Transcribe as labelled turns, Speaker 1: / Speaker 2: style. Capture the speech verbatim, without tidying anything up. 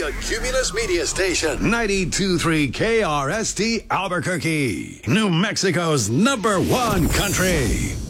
Speaker 1: The Cumulus Media Station. ninety-two point three K R S T Albuquerque. New Mexico's number one country.